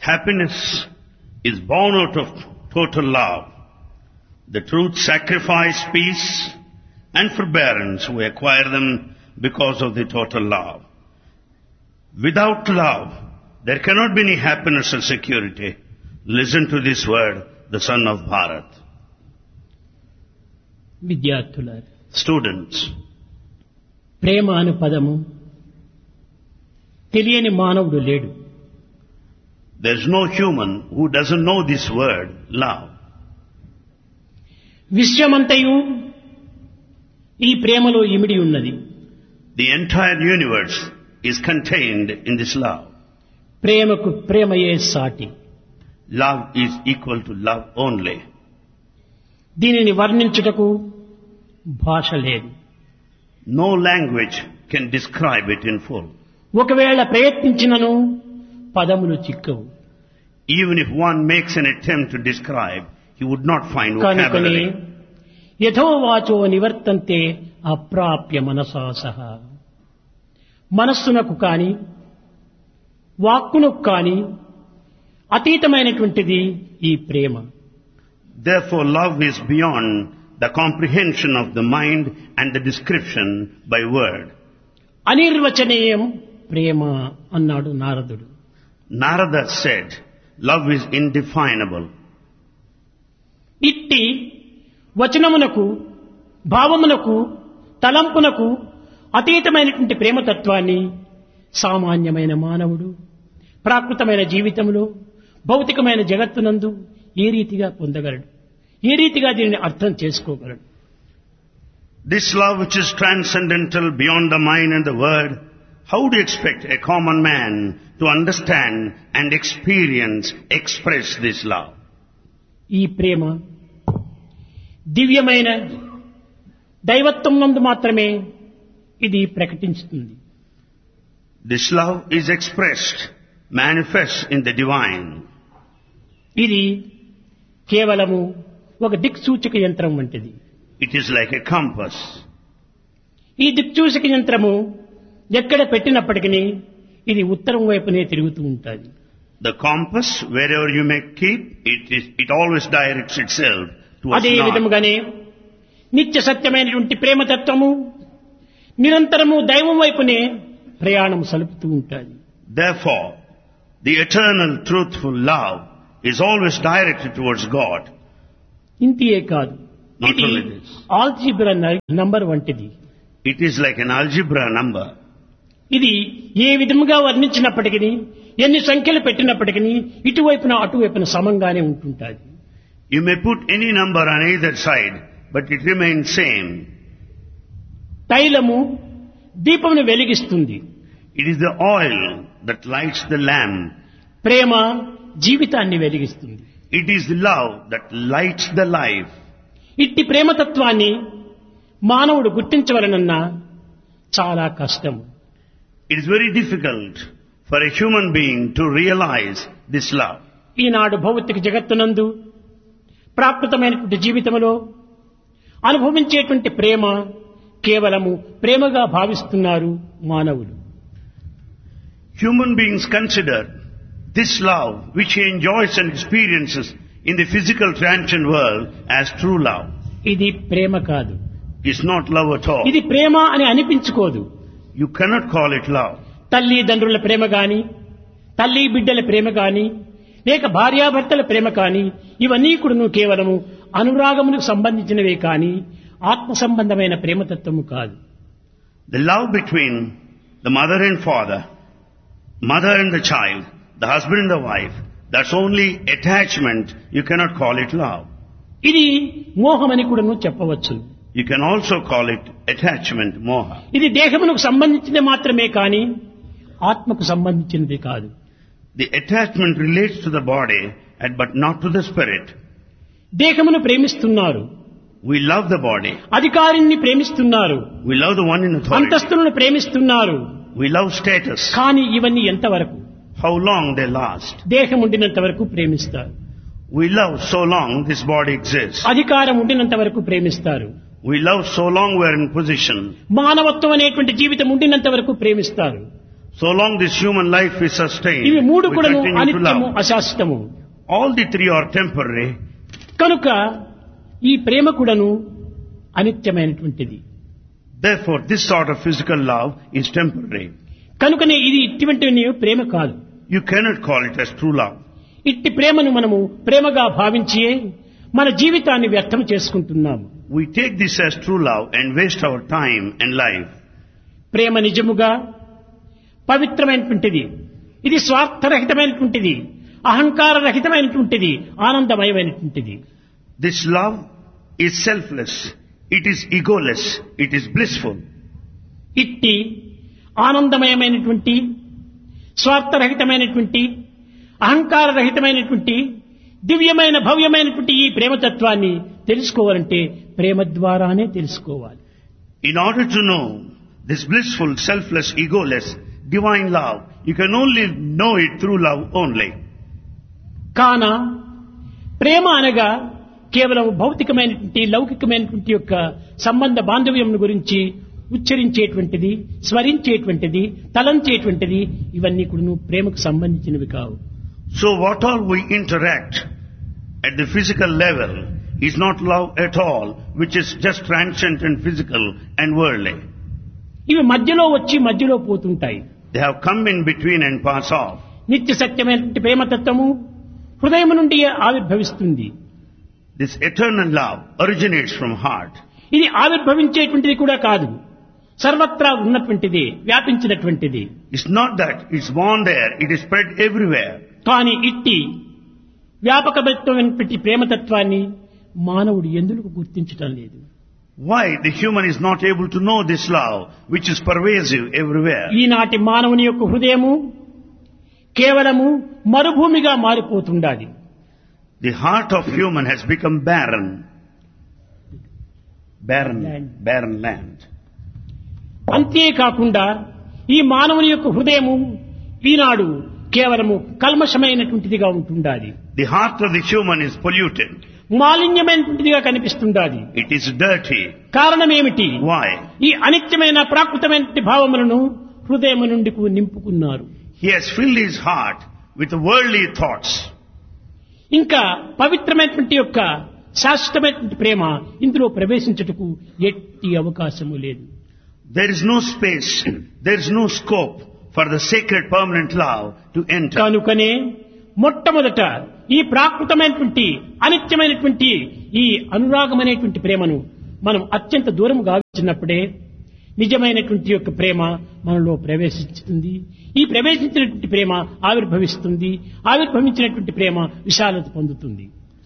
Happiness is born out of total love. The truth, sacrifice, peace and forbearance, we acquire them because of the total love. Without love, there cannot be any happiness or security. Listen to this word, the son of Bharat. విద్యార్థులారా, Students, ప్రేమ అను పదము తెలియని మానవుడు లేడు. there is no human who doesn't know this word, love. విశ్వమంతయు ఈ ప్రేమలో ఇమిడి ఉన్నది. The entire universe is contained in this love. ప్రేమకు ప్రేమయే సాటి. Love is equal to love only. దీనిని వర్ణించుటకు భాష లేదు. No language can describe it in full. ఒకవేళ ప్రయత్నించినను పదములు చిక్కవు. Even if one makes an attempt to describe, he would not find కనుకనే vocabulary. యథోవాచో నివర్తంతే అప్రాప్య మనసా సహా. మనస్సునకు కాని వాక్కునకు కాని అతీతమైనటువంటిది ఈ ప్రేమ. Therefore, love is beyond the comprehension of the mind and the description by word. అనిర్వచనీయం ప్రేమ అన్నాడు నారదుడు. Narada said, love is indefinable. ఇట్టి వచనమునకు, భావమునకు, తలంపునకు అతీతమైనటువంటి ప్రేమతత్వాన్ని సామాన్యమైన మానవుడు ప్రాకృతమైన జీవితంలో భౌతికమైన జగత్తునందు ఏ రీతిగా పొందగలడు? ఏ రీతిగా దీనిని అర్థం చేసుకోగలడు? This love which is transcendental beyond the mind and the word, how do you expect a common man to understand and experience, express this love? ఈ ప్రేమ దివ్యమైన దైవత్వం నందు మాత్రమే ఇది ప్రకటించుతుంది. This love is expressed, manifest in the divine. ఇది కేవలము ఒక దిక్సూచక యంత్రం వంటిది. It is like a compass. ఈ దిక్సూచక యంత్రము ఎక్కడ పెట్టినప్పటికీ ఇది ఉత్తరం వైపునే తిరుగుతూ ఉంటుంది. The compass, wherever you may keep, it always directs itself towards అదే north. విధముగానే నిత్య సత్యమైనటువంటి ప్రేమతత్వము నిరంతరము దైవం వైపునే ప్రయాణం సలుపుతూ ఉంటుంది. Therefore, the eternal truthful love is always directed towards God. ఇంతియే కాదు, Not ఇది only this. ఆల్జీబ్రా నంబర్ వంటిది. It is like an algebra number. ఇది ఏ విధముగా వర్ణించినప్పటికీ, ఎన్ని సంఖ్యలు పెట్టినప్పటికీ ఇటువైపున అటువైపున సమంగానే ఉంటుంటుంది. You may put any number on either side, but it remains same. తైలము దీపమును వెలిగిస్తుంది. It is the oil that lights the lamp. ప్రేమ జీవితాన్ని వెలిగిస్తుంది. It is the love that lights the life. ఇట్టి ప్రేమతత్వాన్ని మానవుడు గుర్తించవలనన్నా చాలా కష్టం. It is very difficult for a human being to realize this love. ఈనాడు భౌతిక జగత్తునందు ప్రాకృతమైనటువంటి జీవితంలో అనుభవించేటువంటి ప్రేమ కేవలము ప్రేమగా భావిస్తున్నారు మానవులు. Human beings consider this love which he enjoys and experiences in the physical transient world as true love. ఇది ప్రేమ కాదు. It's not love at all. ఇది ప్రేమ అని అనిపించుకోదు. You cannot call it love. తల్లిదండ్రుల ప్రేమ గాని, తల్లి బిడ్డల ప్రేమ గాని, లేక భార్యాభర్తల ప్రేమ కాని, ఇవన్నీ కూడా కేవలము అనురాగములకు సంబంధించినవే కాని ఆత్మ సంబంధమైన ప్రేమతత్వము కాదు. The love between the mother and father, mother and the child, the husband and the wife, that's only attachment. You cannot call it love. ఇది మోహమని కూడా చెప్పవచ్చు. You can also call it attachment, moha. ఇది దేహమునకు సంబంధించినది మాత్రమే కాని ఆత్మకు సంబంధించినది కాదు. The attachment relates to the body but not to the spirit. దేహమును ప్రేమిస్తున్నారు, We love the body. అధికారిని ప్రేమిస్తున్నారు, We love the one in authority. అంతస్తులను ప్రేమిస్తున్నారు. We love status. కానీ ఇవన్నీ ఎంతవరకు? How long they last. దేహం ఉండినంత వరకు ప్రేమిస్తారు. We love so long this body exists. అధికారం ఉండినంత వరకు ప్రేమిస్తారు. We love so long we're in position. మానవత్వం అనేటువంటి జీవితం ఉండినంత వరకు ప్రేమిస్తారు. So long this human life is sustained, ఇవి we మూడు కూడాను continue to అనిత్యము love. అశాశ్వతము. All the three are temporary. కనుక ఈ ప్రేమ కూడాను అనిత్యమైనటువంటిది. Therefore, this sort of physical love is temporary. కనుకనే ఇది ఇటువంటి ప్రేమ కాదు. You cannot call it as true love. ఇట్టి ప్రేమను మనము ప్రేమగా భావించి మన జీవితాన్ని వ్యర్థం చేసుకుంటున్నాము. We take this as true love and waste our time and life. ప్రేమ నిజముగా పవిత్రమైనటువంటిది. ఇది స్వార్థరహితమైనటువంటిది, అహంకార రహితమైనటువంటిది, ఆనందమయమైనటువంటిది. This love is selfless. It is egoless. It is blissful. ఇట్టి ఆనందమయమైనటువంటి, స్వార్థరహితమైనటువంటి, అహంకార రహితమైనటువంటి, దివ్యమైన భవ్యమైనటువంటి ఈ ప్రేమతత్వాన్ని తెలుసుకోవాలంటే ప్రేమ ద్వారానే తెలుసుకోవాలి. In order to know this blissful, selfless, egoless, divine love, you can only know it through love only. కాన ప్రేమ అనగా కేవలం భౌతికమైనటువంటి, లౌకికమైనటువంటి యొక్క సంబంధ బాంధవ్యం గురించి ఉచ్చరించేటువంటిది, స్మరించేటువంటిది, తలంచేటువంటిది, ఇవన్నీ కూడా ప్రేమకు సంబంధించినవి కావు. So what all we interact at the physical level is not love at all, which is just transient and physical and worldly. ఇవి మధ్యలో వచ్చి మధ్యలో పోతుంటాయి. They have come in between and pass off. నిత్య సత్యమైనటువంటి ప్రేమతత్వము హృదయం నుండి ఆవిర్భవిస్తుంది. This eternal love originates from heart. ఇది ఆవిర్భవించేటువంటిది కూడా కాదు, సర్వత్రా ఉన్నటువంటిది, వ్యాపించినటువంటిది. It's not that it's born there, it is spread everywhere. కానీ ఇట్టి వ్యాపకమైనటువంటి ప్రేమతత్వాన్ని మానవుడు ఎందుకు గుర్తించటం లేదు? Why the human is not able to know this love, which is pervasive everywhere? ఈనాటి మానవుని యొక్క హృదయము కేవలము మరుభూమిగా మారిపోతుండాలి. The heart of human has become barren land. అంతేకాకుండా ఈ మానవుని యొక్క హృదయము ఈనాడు కేవలము కల్మషమైనటువంటిదిగా ఉంటుండాలి. The heart of the human is polluted. మాలిన్యమైనటువంటిదిగా కనిపిస్తుండాలి. It is dirty. కారణం ఏమిటి? Why? ఈ అనిత్యమైన ప్రాకృతమైన భావములను హృదయం నుండి నింపుకున్నారు. He has filled his heart with worldly thoughts. ఇంకా పవిత్రమైనటువంటి యొక్క శాశ్వతమైనటువంటి ప్రేమ ఇందులో ప్రవేశించుటకు ఎట్టి అవకాశము లేదు. There is no space, there is no scope for the sacred permanent love to enter. కనుకనే మొట్టమొదట ఈ ప్రాకృతమైనటువంటి అనిత్యమైనటువంటి ఈ అనురాగమైనటువంటి ప్రేమను మనం అత్యంత దూరం గావించినప్పుడే నిజమైనటువంటి యొక్క ప్రేమ మనలో ప్రవేశిస్తుంది. ఈ ప్రవేశించినటువంటి ప్రేమ ఆవిర్భవిస్తుంది. ఆవిర్భవించినటువంటి ప్రేమ విశాలత పొందుతుంది.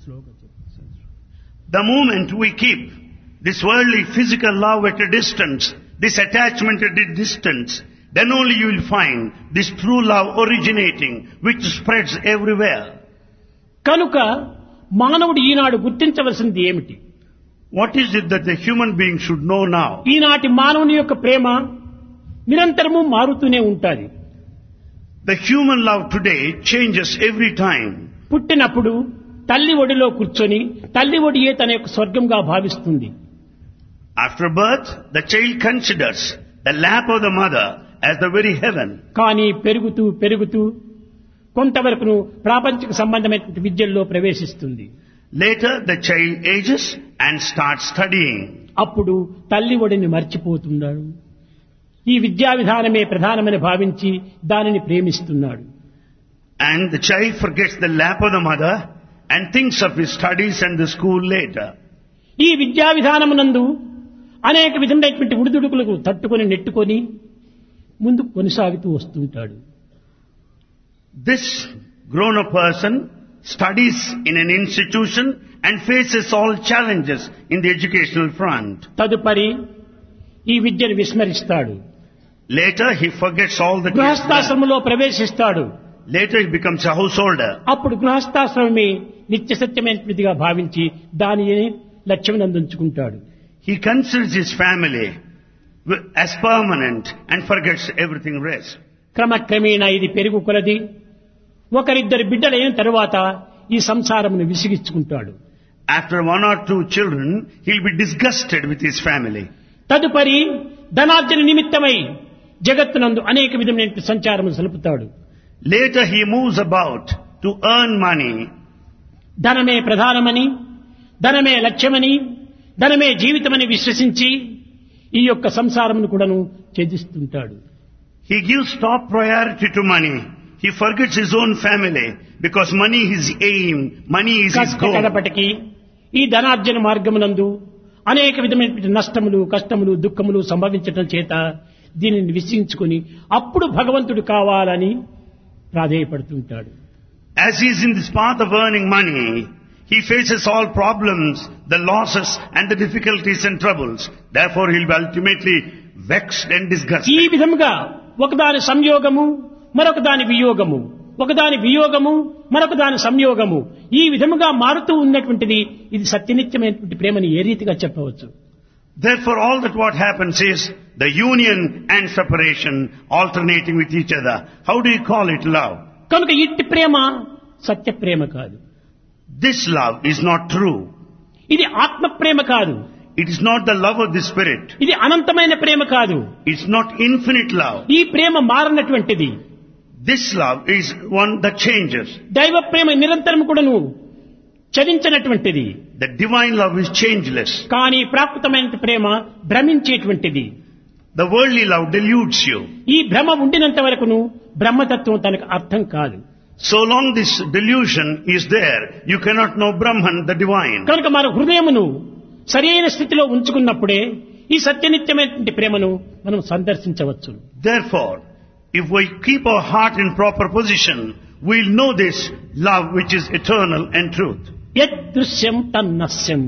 The moment we keep this worldly physical love at a distance, this attachment at a distance, then only you will find this true love originating, which spreads everywhere. కనుక మానవుడు ఈనాడు గుర్తించవలసింది ఏమిటి? What is it that the human being should know now? ఈనాటి మానవుని యొక్క ప్రేమ నిరంతరము మారుతూనే ఉంటాది. The human love today changes every time. పుట్టినప్పుడు తల్లి ఒడిలో కూర్చొని తల్లి ఒడియే తన యొక్క స్వర్గంగా భావిస్తుంది. After birth, the child considers the lap of the mother as the very heaven. కానీ పెరుగుతూ పెరుగుతూ కొంతవరకును ప్రాపంచిక సంబంధమైనటువంటి విద్యల్లో ప్రవేశిస్తుంది. Later, the child ages and starts studying. అప్పుడు తల్లి ఒడిని మర్చిపోతున్నాడు. ఈ విద్యా విధానమే ప్రధానమని భావించి దానిని ప్రేమిస్తున్నాడు. And the child forgets the lap of the mother and thinks of his studies and the school later. ఈ విద్యా విధానమునందు అనేక విధమైనటువంటి ఉడిదుడుకులకు తట్టుకొని నెట్టుకొని ముందుకు కొనసాగుతూ వస్తుంటాడు. This grown-up person studies in an institution and faces all challenges in the educational front. తదుపరి ఈ విద్యను విస్మరిస్తాడు. Later he forgets all the గృహస్థాశ్రమంలో ప్రవేశిస్తాడు. Later he becomes a householder. అప్పుడు గృహస్థాశ్రమమే నిత్య సత్యమైనదిగా భావించి దానిని లక్ష్యం అందించుకుంటాడు. He considers his family as permanent and forgets everything rest. క్రమక్రమేణా ఇది పెరుగు కొలది ఒకరిద్దరు బిడ్డలైన తరువాత ఈ సంసారమును విసిగించుకుంటాడు. After one or two children, he'll be disgusted with his family. తదుపరి ధనార్జన నిమిత్తమై జగత్తునందు అనేక విధమైన సంచారము సలుపుతాడు. Later he moves about to earn money. ధనమే ప్రధానమని, ధనమే లక్ష్యమని, ధనమే జీవితమని విశ్వసించి ఈ యొక్క సంసారమును కూడాను ఛేదిస్తుంటాడు. He gives top priority to money. He forgets his own family because money is his aim, money is his goal. కడపటికి ఈ ధనార్జన మార్గమునందు అనేక విధమైన నష్టములు, కష్టములు, దుఃఖములు సంభవించటం చేత దీనిని విశ్వించుకుని అప్పుడు భగవంతుడు కావాలని ప్రాధేయపడుతుంటాడు. As he is in this path of earning money, he faces all problems, the losses and the difficulties and troubles. Therefore he will be ultimately vexed and disgusted. ఈ విధముగా ఒకదాని సంయోగము, మరొక దాని వియోగము, ఒకదాని వియోగము, మరొక దాని సంయోగము, ఈ విధముగా మారుతూ ఉన్నటువంటిది ఇది సత్యనిత్యమైనటువంటి ప్రేమని ఏ రీతిగా చెప్పవచ్చు? Therefore all that what happens is the union and separation alternating with each other. How do you call it love? కనుక ఇట్టి ప్రేమ సత్య ప్రేమ కాదు. This love is not true. ఇది ఆత్మ ప్రేమ కాదు. It is not the love of the spirit. ఇది అనంతమైన ప్రేమ కాదు. It's not infinite love. ఈ ప్రేమ మారనటువంటిది. This love is one that changes. దైవ ప్రేమ నిరంతరం కూడాను చలించినటువంటిది. The divine love is changeless. కానీ ప్రాకృతమైన ప్రేమ భ్రమించేటువంటిది. The worldly love deludes you. ఈ భ్రమ ఉండినంత వరకును బ్రహ్మతత్వం తనకు అర్థం కాదు. So long this delusion is there, you cannot know Brahman, the divine. కనుక మన హృదయమును సరైన స్థితిలో ఉంచుకున్నప్పుడే ఈ సత్యనిత్యమైనటువంటి ప్రేమను మనం సందర్శించవచ్చు. Therefore, if we keep our heart in proper position, we'll know this love which is eternal and truth. యదృశ్యం తన్నస్యం.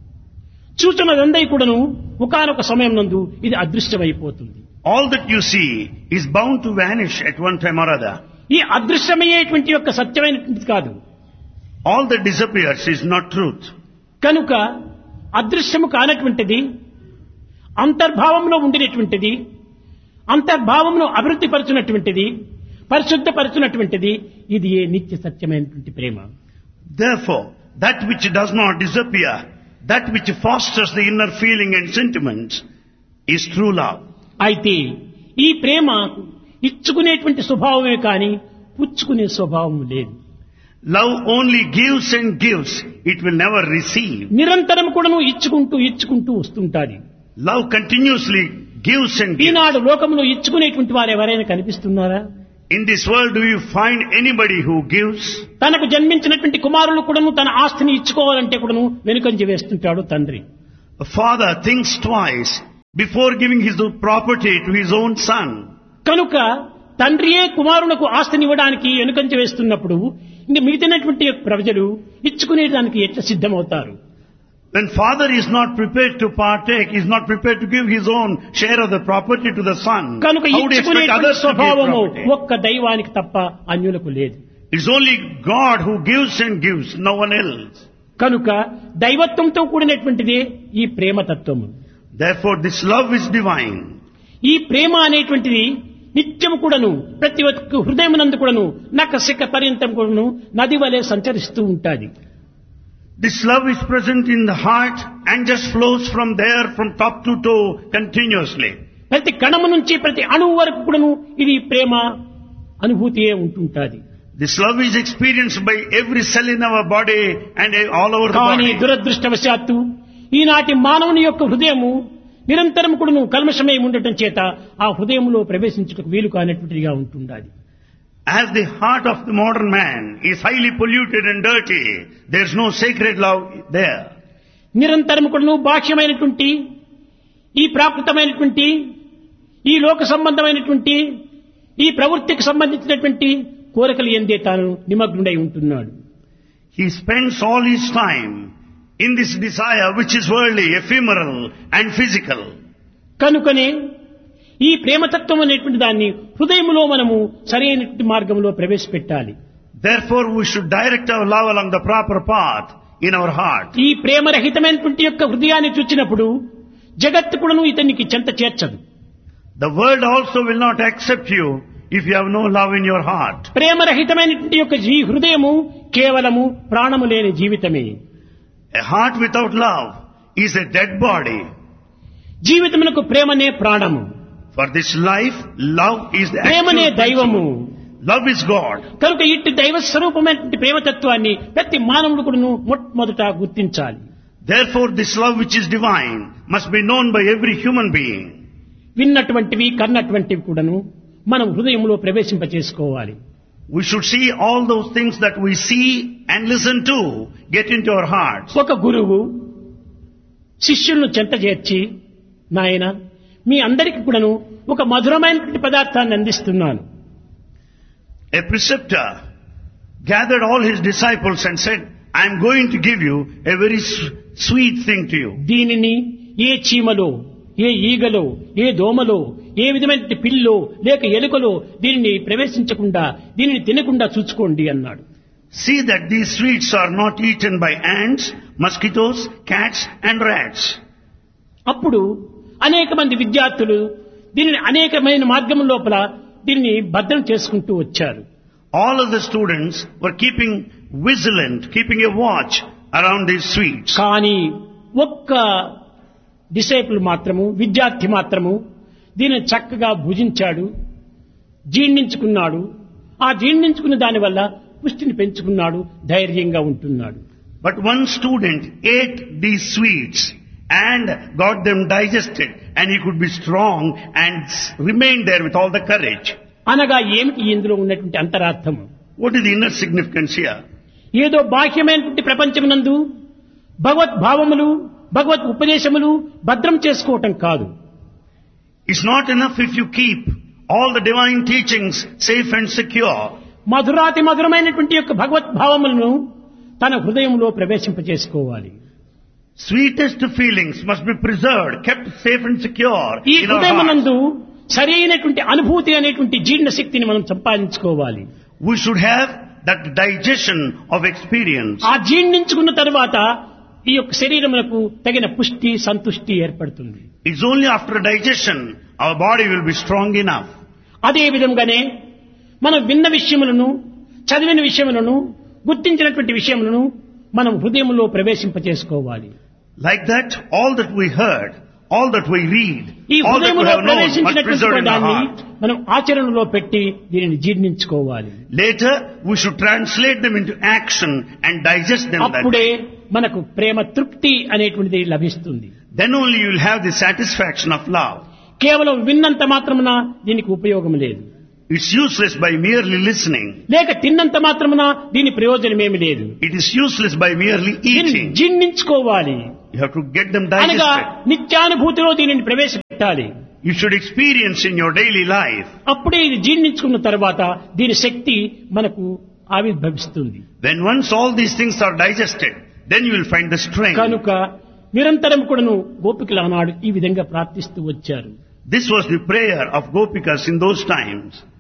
చూచున్నదందై కూడాను ఒకానొక సమయం నందు ఇది అదృశ్యమైపోతుంది. All that you see is bound to vanish at one time or other. ఈ అదృశ్యమయ్యేటువంటి యొక్క సత్యమైనటువంటిది కాదు. All that disappears is not truth. కనుక అదృశ్యము కానటువంటిది, అంతర్భావంలో ఉండినటువంటిది, అంతర్భావంలో అభివృద్ధి పరచునటువంటిది, పరిశుద్ధపరచునటువంటిది ఇది ఏ నిత్య సత్యమైనటువంటి ప్రేమ. Therefore, that which does not disappear, that which fosters the inner feeling and sentiments is true love. అయితే ఈ ప్రేమ ఇచ్చుకునేటువంటి స్వభావమే కానీ పుచ్చుకునే స్వభావం లేదు. Love only gives and gives, it will never receive. నిరంతరం కూడాను ఇచ్చుకుంటూ వస్తుంటాది. Love continuously gives and gives. ఈనాడు లోకంలో ఇచ్చుకునేటువంటి వారు ఎవరైనా కనిపిస్తున్నారా? In this world, do you find anybody who gives? తనకు జన్మించినటువంటి కుమారులు కూడాను తన ఆస్తిని ఇచ్చుకోవాలంటే కూడాను వెనుకంజ వేస్తుంటాడు తండ్రి. A father thinks twice before giving his property to his own son. కనుక తండ్రియే కుమారులకు ఆస్తిని ఇవ్వడానికి వెనుకంజ వేస్తున్నప్పుడు ఇంక మిగిలినటువంటి ప్రజలు ఇచ్చుకునేదానికి ఎట్లా సిద్ధమవుతారు? When father is not prepared to partake, is not prepared to give his own share of the property to the son, కనుక how do you expect ఇచ్చుకునేటువంటి others to give స్వభావము property? ఒక్క దైవానికి తప్ప అన్యులకు లేదు. It's only God who gives and gives, no one else. కనుక దైవత్వంతో కూడినటువంటిదే ఈ ప్రేమతత్వము. Therefore this love is divine. ఈ ప్రేమ అనేటువంటిది నిత్యం కూడాను ప్రతి ఒక్క హృదయమునందు కూడాను నఖశిఖ పర్యంతం కూడాను నది వలె సంచరిస్తూ ఉంటాది. This love is present in the heart and just flows from there from top to toe continuously. ప్రతి కణము నుంచి ప్రతి అణువు వరకు కూడాను ఇది ప్రేమ అనుభూతియే ఉంటుంటాది. This love is experienced by every cell in our body and all over the కానీ body. దురదృష్టవశాత్తు ఈనాటి మానవుని యొక్క హృదయము నిరంతరం కూడాను కల్మషమై ఉండటం చేత ఆ హృదయంలో ప్రవేశించుటకు వీలు కానటువంటిదిగా ఉంటుండాలి. As the heart of the modern man is highly polluted and dirty, there is no sacred love there. నిరంతరం కూడాను బాహ్యమైనటువంటి ఈ ప్రాకృతమైనటువంటి ఈ లోక సంబంధమైనటువంటి ఈ ప్రవృత్తికి సంబంధించినటువంటి కోరికలు ఎందే తాను నిమగ్నుడై ఉంటున్నాడు. He spends all his time in this desire which is worldly, ephemeral and physical. కనుకనే ఈ ప్రేమతత్వం అనేటువంటి దాన్ని హృదయంలో మనము సరైనటువంటి మార్గంలో ప్రవేశపెట్టాలి. Therefore we should direct our love along the proper path in our heart. ఈ ప్రేమరహితమైనటువంటి యొక్క హృదయాన్ని చూచినప్పుడు జగత్తు కూడాను ఇతనికి చెంత చేర్చదు. The world also will not accept you if you have no love in your heart. ప్రేమరహితమైనటువంటి యొక్క ఈ హృదయము కేవలము ప్రాణము లేని జీవితమే. A heart without love is a dead body. జీవితమునకు ప్రేమనే ప్రాణము. For this life, love is the ప్రేమనే actual దైవము. principle. Love is God. కనుక ఇట్టి దైవ స్వరూపమైనటువంటి ప్రేమతత్వాన్ని ప్రతి మానవుడు కూడాను మొట్టమొదట గుర్తించాలి. Therefore, this love which is divine must be known by every human being. విన్నటువంటివి కన్నటువంటివి కూడాను మనం హృదయంలో ప్రవేశింపచేసుకోవాలి. We should see all those things that we see and listen to get into our hearts. ఒక గురువు శిష్యులను చెంత చేర్చి, నాయన మీ అందరికీ కూడాను ఒక మధురమైనటువంటి పదార్థాన్ని అందిస్తున్నాను. A preceptor gathered all his disciples and said, I am going to give you a very sweet thing to you. దీనిని ఏ చీమలో, ఏ ఈగలో, ఏ దోమలో, ఏ విధమైన పిల్లో లేక ఎలుకలో దీనిని ప్రవేశించకుండా, దీనిని తినకుండా చూసుకోండి అన్నాడు. See that these sweets are not eaten by ants, mosquitoes, cats and rats. అప్పుడు అనేక మంది విద్యార్థులు దీనిని అనేకమైన మార్గం లోపల దీనిని భద్రం చేసుకుంటూ వచ్చారు. All of the students were keeping vigilant, keeping a watch around these sweets. కానీ ఒక్క డిసైపుల్ మాత్రము, విద్యార్థి మాత్రము దీనిని చక్కగా భుజించాడు, జీర్ణించుకున్నాడు. ఆ జీర్ణించుకున్న దానివల్ల పుష్టిని పెంచుకున్నాడు, ధైర్యంగా ఉంటున్నాడు. But one student ate these sweets and got them digested, and he could be strong and remain there with all the courage. అనగా ఏమిటి ఇందులో ఉన్నటువంటి అంతరార్థం? What is the inner significance here? ఏదో బాహ్యమైనటువంటి ప్రపంచమునందు భగవద్భావములు, భగవద్ ఉపదేశములు భద్రం చేసుకోవటం కాదు. It's not enough if you keep all the divine teachings safe and secure. మధురాతి మధురమైనటువంటి యొక్క భగవద్భావములను తన హృదయంలో ప్రవేశింపచేసుకోవాలి. Sweetest feelings must be preserved, kept safe and secure ఈ in our hearts. హృదయమునందు సరైనటువంటి అనుభూతి అనేటువంటి జీర్ణ శక్తిని మనం సంపాదించుకోవాలి. We should have that digestion of experience. ఆ జీర్ణించుకున్న తరువాత ఈ యొక్క శరీరమునకు తగిన పుష్టి, సంతుష్టి ఏర్పడుతుంది. It's only after digestion our body will be strong enough. అదే విధంగానే మనం విన్న విషయములను, చదివిన విషయములను, గుర్తించినటువంటి విషయములను మనం హృదయంలో ప్రవేశింపచేసుకోవాలి. Like that, all that we heard, all that we read, ఈ all that we హృదయంలో have known must ప్రవేశించినటువంటి preserve in our దాన్ని heart. మనం ఆచరణలో పెట్టి దీనిని జీర్ణించుకోవాలి. Later, we should translate them into action and digest them. అప్పుడే మనకు ప్రేమ తృప్తి అనేటువంటిది లభిస్తుంది. Then only you will have the satisfaction of love. కేవలం విన్నంత మాత్రమున దీనికి ఉపయోగం లేదు. It's useless by merely listening. లేక తిన్నంత మాత్రమున దీని ప్రయోజనమేమి లేదు. It is useless by merely దీన్ని eating. జీర్ణించుకోవాలి. You have to get them అనగా digested. నిత్యానుభూతిలో దీనిని ప్రవేశపెట్టాలి. You should experience in your daily life. అప్పుడే ఇది జీర్ణించుకున్న తర్వాత దీని శక్తి మనకు ఆవిర్భవిస్తుంది. When once all these things are digested, then you will find the strength. కనుక నిరంతరం కూడాను గోపికలు ఆనాడు ఈ విధంగా ప్రార్థిస్తూ వచ్చారు. This was the prayer of Gopikas in those times.